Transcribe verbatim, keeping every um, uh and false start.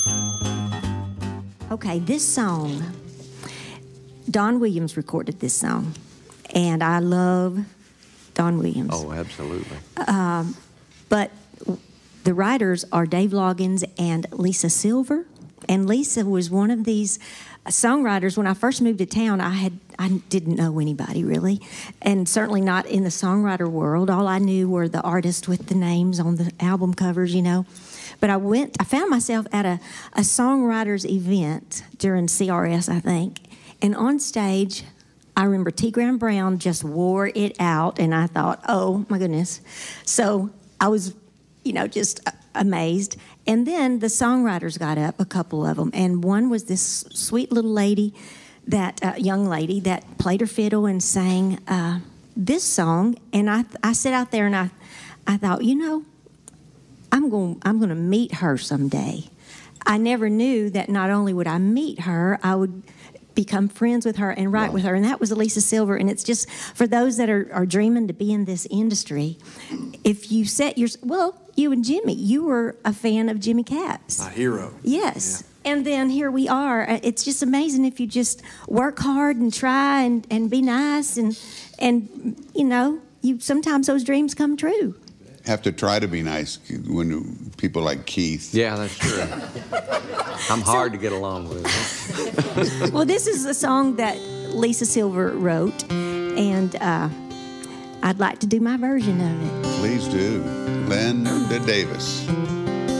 Okay, this song, Don Williams recorded this song, and I love Don Williams. Oh, absolutely. Um, but the writers are Dave Loggins and Lisa Silver, and Lisa was one of these songwriters. When I first moved to town, I had I didn't know anybody really, and certainly not in the songwriter world. All I knew were the artists with the names on the album covers, you know. But I went, I found myself at a, a songwriters event during C R S, I think, and on stage, I remember T. Graham Brown just wore it out, and I thought, oh my goodness. So I was, you know, just amazed. And then the songwriters got up, a couple of them, and one was this sweet little lady, that uh, young lady that played her fiddle and sang uh, this song. And I, I sat out there and I, I thought, you know, I'm going, I'm going to meet her someday. I never knew that not only would I meet her, I would become friends with her and write wow. with her. And that was Lisa Silver. And it's just for those that are, are dreaming to be in this industry, if you set your, well, you and Jimmy, you were a fan of Jimmy Capps. My hero. Yes. Yeah. And then here we are. It's just amazing if you just work hard and try and, and be nice. And, and, you know, you sometimes those dreams come true. Have to try to be nice when people like Keith. Yeah, that's true. I'm hard so, to get along with. Well, this is a song that Lisa Silver wrote, and uh, I'd like to do my version of it. Please do. Linda Davis.